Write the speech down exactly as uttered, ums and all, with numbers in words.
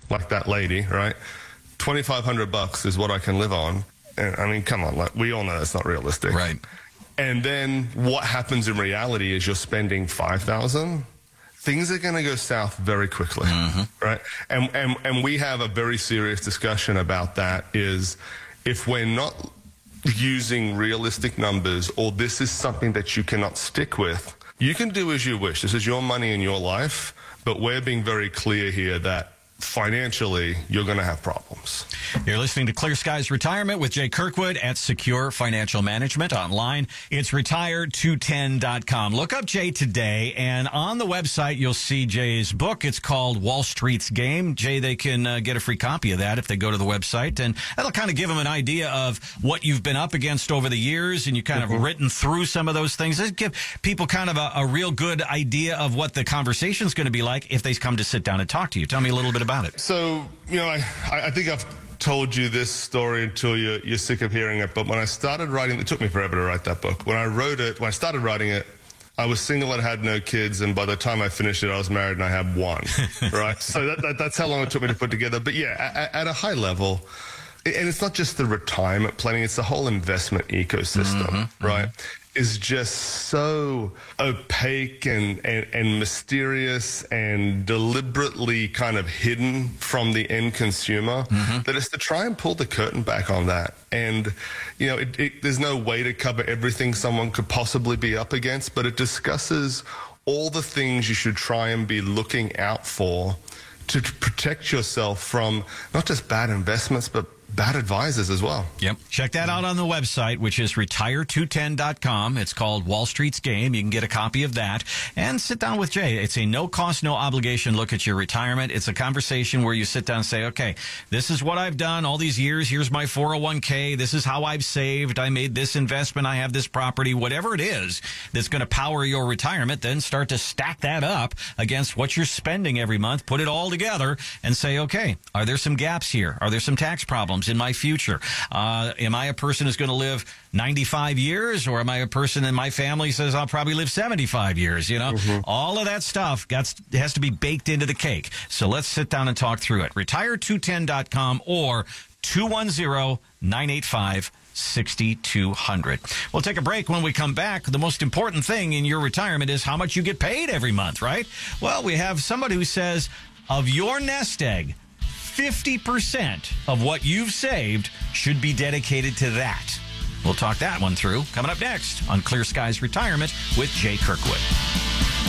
like that lady, right? twenty-five hundred bucks is what I can live on. And I mean, come on, like, we all know that's not realistic. Right. And then what happens in reality is you're spending five thousand. Things are going to go south very quickly, mm-hmm. right? And, and and we have a very serious discussion about that. Is if we're not using realistic numbers, or this is something that you cannot stick with, you can do as you wish. This is your money in your life, but we're being very clear here that financially, you're going to have problems. You're listening to Clear Skies Retirement with Jay Kirkwood at Secure Financial Management. Online, it's retire two ten dot com. Look up Jay today, and on the website, you'll see Jay's book. It's called Wall Street's Game. Jay, they can uh, get a free copy of that if they go to the website, and that'll kind of give them an idea of what you've been up against over the years, and you kind mm-hmm. of written through some of those things. It'll give people kind of a, a real good idea of what the conversation's going to be like if they come to sit down and talk to you. Tell me a little bit about about it. So, you know, I, I think I've told you this story until you're, you're sick of hearing it, but when I started writing, it took me forever to write that book. When I wrote it, when I started writing it, I was single and had no kids, and by the time I finished it, I was married and I had one, right? So that, that, that's how long it took me to put together. But yeah, at, at a high level, and it's not just the retirement planning, it's the whole investment ecosystem, mm-hmm, right? Mm-hmm. Is just so opaque and, and, and mysterious and deliberately kind of hidden from the end consumer mm-hmm. that it's to try and pull the curtain back on that. And, you know, it, it, there's no way to cover everything someone could possibly be up against, but it discusses all the things you should try and be looking out for to protect yourself from not just bad investments, but bad advisors as well. Yep. Check that out on the website, which is retire two ten dot com. It's called Wall Street's Game. You can get a copy of that and sit down with Jay. It's a no-cost, no-obligation look at your retirement. It's a conversation where you sit down and say, okay, this is what I've done all these years. Here's my four oh one k. This is how I've saved. I made this investment. I have this property. Whatever it is that's going to power your retirement, then start to stack that up against what you're spending every month. Put it all together and say, okay, are there some gaps here? Are there some tax problems in my future? Uh, am I a person who's going to live ninety-five years, or am I a person in my family says I'll probably live seventy-five years? You know, mm-hmm. all of that stuff got, has to be baked into the cake. So let's sit down and talk through it. retire two ten dot com or two one zero, nine eight five, six two zero zero. We'll take a break. When we come back, the most important thing in your retirement is how much you get paid every month, right? Well, we have somebody who says of your nest egg, fifty percent of what you've saved should be dedicated to that. We'll talk that one through coming up next on Clear Skies Retirement with Jay Kirkwood.